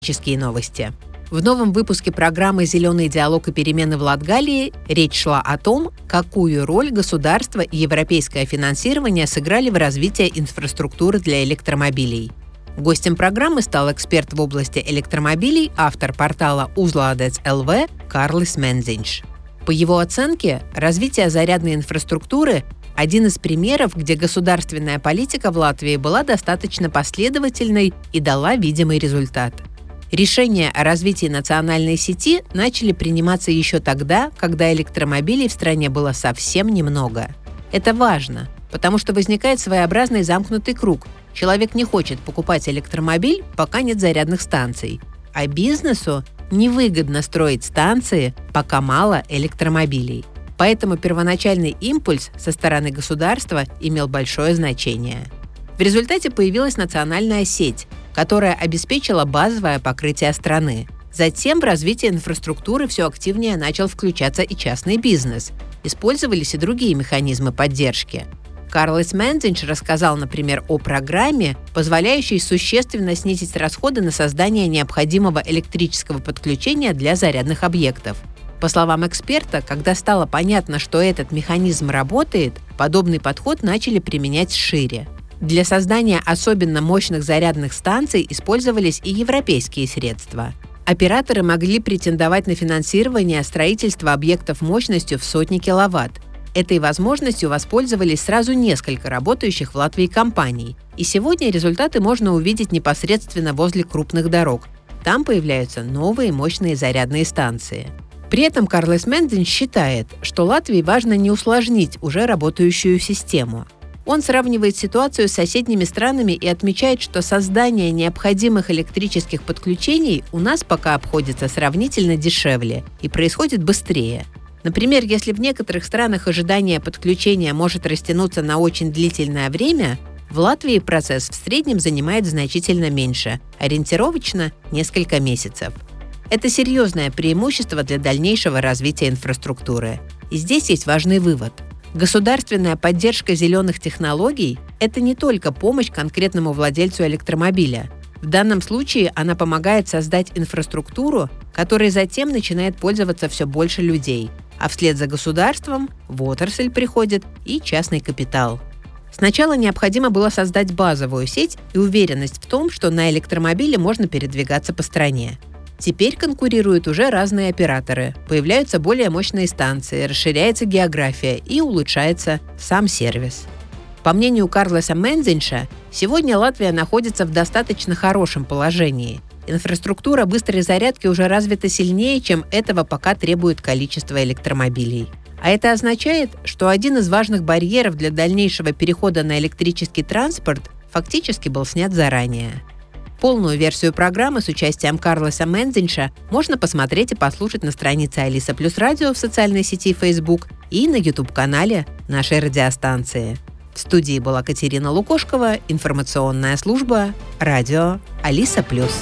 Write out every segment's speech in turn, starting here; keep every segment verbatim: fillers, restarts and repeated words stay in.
Технические новости. В новом выпуске программы «Зеленый диалог и перемены в Латгалии» речь шла о том, какую роль государство и европейское финансирование сыграли в развитии инфраструктуры для электромобилей. Гостем программы стал эксперт в области электромобилей, автор портала Uzlādēts точка эл ви Kārlis Menziņš. По его оценке, развитие зарядной инфраструктуры – один из примеров, где государственная политика в Латвии была достаточно последовательной и дала видимый результат. Решения о развитии национальной сети начали приниматься еще тогда, когда электромобилей в стране было совсем немного. Это важно, потому что возникает своеобразный замкнутый круг. Человек не хочет покупать электромобиль, пока нет зарядных станций. А бизнесу невыгодно строить станции, пока мало электромобилей. Поэтому первоначальный импульс со стороны государства имел большое значение. В результате появилась национальная сеть, которая обеспечила базовое покрытие страны. Затем в развитие инфраструктуры все активнее начал включаться и частный бизнес. Использовались и другие механизмы поддержки. Kārlis Menziņš рассказал, например, о программе, позволяющей существенно снизить расходы на создание необходимого электрического подключения для зарядных объектов. По словам эксперта, когда стало понятно, что этот механизм работает, подобный подход начали применять шире. Для создания особенно мощных зарядных станций использовались и европейские средства. Операторы могли претендовать на финансирование строительства объектов мощностью в сотни киловатт. Этой возможностью воспользовались сразу несколько работающих в Латвии компаний. И сегодня результаты можно увидеть непосредственно возле крупных дорог. Там появляются новые мощные зарядные станции. При этом Kārlis Menziņš считает, что Латвии важно не усложнить уже работающую систему. Он сравнивает ситуацию с соседними странами и отмечает, что создание необходимых электрических подключений у нас пока обходится сравнительно дешевле и происходит быстрее. Например, если в некоторых странах ожидание подключения может растянуться на очень длительное время, в Латвии процесс в среднем занимает значительно меньше, ориентировочно несколько месяцев. Это серьезное преимущество для дальнейшего развития инфраструктуры. И здесь есть важный вывод. Государственная поддержка зеленых технологий – это не только помощь конкретному владельцу электромобиля. В данном случае она помогает создать инфраструктуру, которой затем начинает пользоваться все больше людей, а вслед за государством в отрасль приходит и частный капитал. Сначала необходимо было создать базовую сеть и уверенность в том, что на электромобиле можно передвигаться по стране. Теперь конкурируют уже разные операторы, появляются более мощные станции, расширяется география и улучшается сам сервис. По мнению Kārlisa Menziņša, сегодня Латвия находится в достаточно хорошем положении. Инфраструктура быстрой зарядки уже развита сильнее, чем этого пока требует количество электромобилей. А это означает, что один из важных барьеров для дальнейшего перехода на электрический транспорт фактически был снят заранее. Полную версию программы с участием Kārlisa Menziņša можно посмотреть и послушать на странице Алиса Плюс Радио в социальной сети Facebook и на YouTube-канале нашей радиостанции. В студии была Катерина Лукошкова, информационная служба «Радио Алиса Плюс».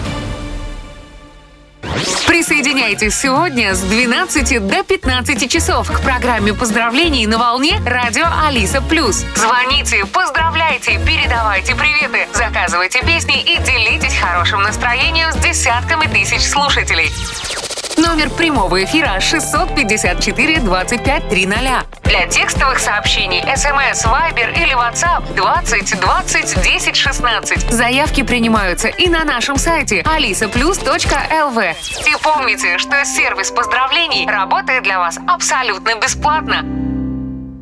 Присоединяйтесь сегодня с двенадцати до пятнадцати часов к программе поздравлений на волне «Радио Алиса Плюс». Звоните, поздравляйте, передавайте приветы, заказывайте песни и делитесь хорошим настроением с десятками тысяч слушателей. Номер прямого эфира шестьсот пятьдесят четыре двадцать пять триста. Для текстовых сообщений смс, вайбер или ватсап двадцать двадцать десять шестнадцать. Заявки принимаются и на нашем сайте алиса плюс точка эл ви. И помните, что сервис поздравлений работает для вас абсолютно бесплатно.